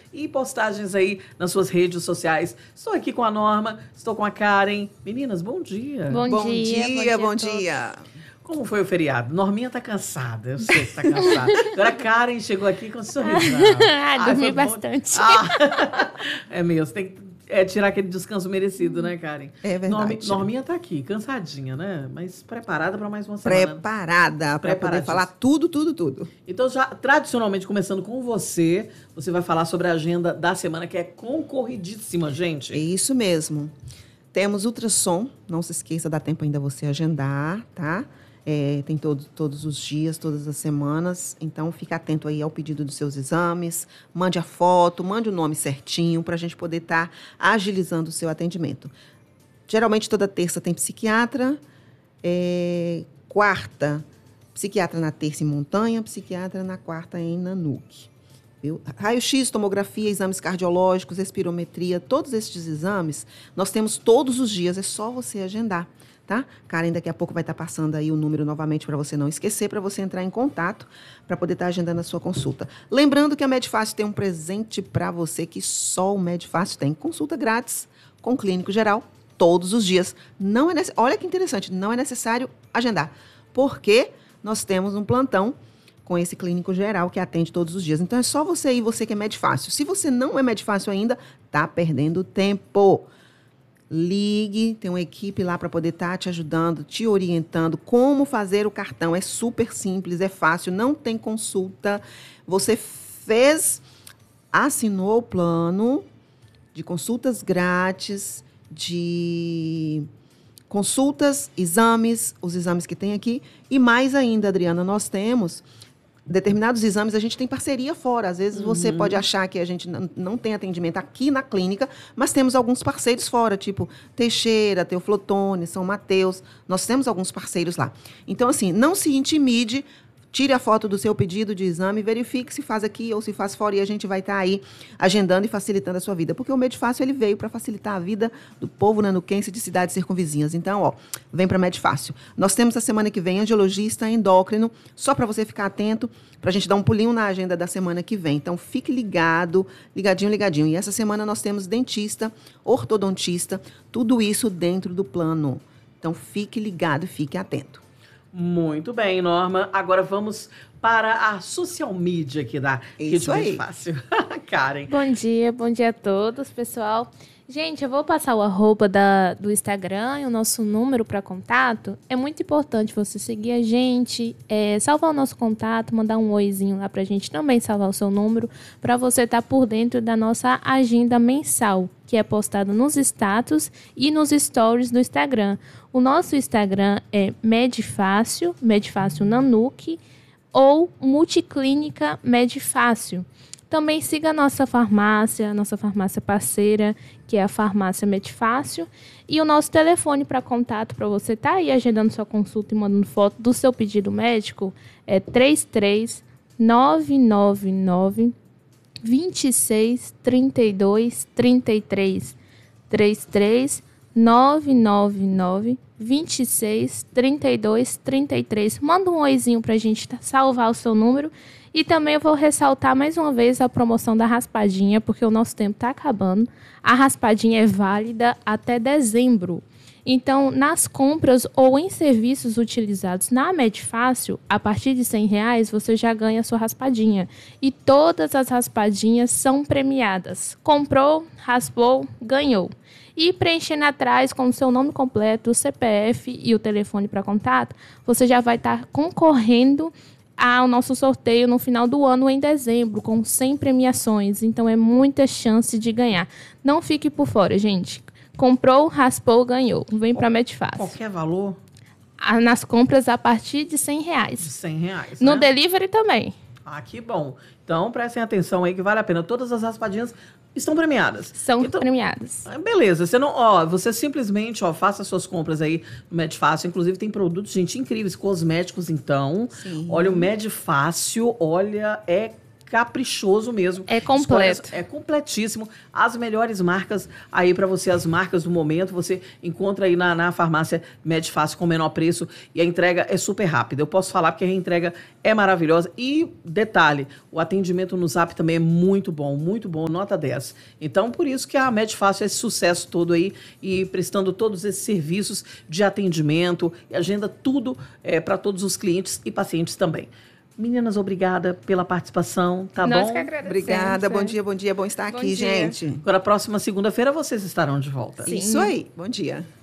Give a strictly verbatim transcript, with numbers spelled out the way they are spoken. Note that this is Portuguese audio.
e postagens aí nas suas redes sociais. Estou aqui com a Norma, estou com a Karen. Meninas, bom dia. Bom, Bom dia, dia, bom bom dia. dia. Como foi o feriado? Norminha tá cansada, eu sei que tá cansada. Agora a Karen chegou aqui com um sorriso. Ah, dormi bastante. Ah, é mesmo, tem que é, tirar aquele descanso merecido, né, Karen? É verdade. Normi, Norminha tá aqui, cansadinha, né? Mas preparada para mais uma semana. Preparada para poder falar tudo, tudo, tudo. Então, já tradicionalmente, começando com você, você vai falar sobre a agenda da semana, que é concorridíssima, gente. É isso mesmo. Temos ultrassom, não se esqueça, dá tempo ainda você agendar, tá? É, tem todo, todos os dias, todas as semanas. Então, fique atento aí ao pedido dos seus exames. Mande a foto, mande o nome certinho para a gente poder estar tá agilizando o seu atendimento. Geralmente, toda terça tem psiquiatra. É, quarta, psiquiatra na terça em Montanha, psiquiatra na quarta em Nanuque. Raio-X, tomografia, exames cardiológicos, espirometria, todos esses exames nós temos todos os dias, é só você agendar. Tá? Karen, daqui a pouco vai estar passando aí o número novamente para você não esquecer, para você entrar em contato, para poder estar agendando a sua consulta. Lembrando que a Medfácil tem um presente para você que só o Medfácil tem. Consulta grátis com clínico geral todos os dias. Não é nece... Olha que interessante, não é necessário agendar, porque nós temos um plantão com esse clínico geral que atende todos os dias. Então, é só você ir, você que é Medfácil. Se você não é Medfácil ainda, tá perdendo tempo. Ligue, tem uma equipe lá para poder estar tá te ajudando, te orientando como fazer o cartão. É super simples, é fácil, não tem consulta. Você fez, assinou o plano de consultas grátis, de consultas, exames, os exames que tem aqui. E mais ainda, Adriana, nós temos determinados exames, a gente tem parceria fora. Às vezes, uhum, você pode achar que a gente não, não tem atendimento aqui na clínica, mas temos alguns parceiros fora, tipo Teixeira, Teoflotone, São Mateus. Nós temos alguns parceiros lá. Então, assim, não se intimide. Tire a foto do seu pedido de exame, verifique se faz aqui ou se faz fora e a gente vai estar tá aí agendando e facilitando a sua vida. Porque o Medfácil, ele veio para facilitar a vida do povo nanuquense de cidades circunvizinhas. Então, ó, vem para Medfácil. Nós temos a semana que vem angiologista endócrino, só para você ficar atento, para a gente dar um pulinho na agenda da semana que vem. Então, fique ligado, ligadinho, ligadinho. E essa semana nós temos dentista, ortodontista, tudo isso dentro do plano. Então, fique ligado, fique atento. Muito bem, Norma. Agora vamos para a social media aqui da Isso aí. Fácil. Karen. Bom dia, bom dia a todos, pessoal. Gente, eu vou passar o arroba da, do Instagram e o nosso número para contato. É muito importante você seguir a gente, é, salvar o nosso contato, mandar um oizinho lá para a gente também salvar o seu número, para você estar por dentro da nossa agenda mensal, que é postada nos status e nos stories do Instagram. O nosso Instagram é Medfácil, Medfácil Nanuque, ou Multiclínica Medfácil. Também siga a nossa farmácia, a nossa farmácia parceira, que é a Farmácia Medfácil. E o nosso telefone para contato, para você estar tá aí agendando sua consulta e mandando foto do seu pedido médico, é três três nove nove nove, dois seis, três dois, três três. três três nove nove nove, dois seis, três dois, três três. Manda um oizinho para a gente salvar o seu número. E também eu vou ressaltar mais uma vez a promoção da raspadinha, porque o nosso tempo está acabando. A raspadinha é válida até dezembro. Então, nas compras ou em serviços utilizados na Medfácil, a partir de cem reais, você já ganha a sua raspadinha. E todas as raspadinhas são premiadas. Comprou, raspou, ganhou. E preenchendo atrás com o seu nome completo, o C P F e o telefone para contato, você já vai estar concorrendo ao nosso sorteio no final do ano, em dezembro, com cem premiações. Então, é muita chance de ganhar. Não fique por fora, gente. Comprou, raspou, ganhou. Vem para a Medfácil. Qualquer valor? Nas compras a partir de cem reais. De cem reais, No né? delivery também. Ah, que bom. Então, prestem atenção aí que vale a pena. Todas as raspadinhas estão premiadas. São então, premiadas. Beleza. Você não, ó, você simplesmente, ó, faça suas compras aí no Medfácil. Inclusive, tem produtos, gente, incríveis, cosméticos, então. Sim. Olha, o Medfácil, olha, é caprichoso mesmo. É completo. Escolha, é completíssimo. As melhores marcas aí para você, as marcas do momento, você encontra aí na, na farmácia Medfácil com menor preço e a entrega é super rápida. Eu posso falar porque a entrega é maravilhosa. E detalhe, o atendimento no Zap também é muito bom, muito bom, nota dez. Então, por isso que a Medfácil é esse sucesso todo aí e prestando todos esses serviços de atendimento e agenda tudo é, para todos os clientes e pacientes também. Meninas, obrigada pela participação, tá Nós bom? que agradecemos. Obrigada, bom né? dia, bom dia, bom estar Bom aqui, dia. gente. Agora, próxima segunda-feira, vocês estarão de volta. Sim. Isso aí, bom dia.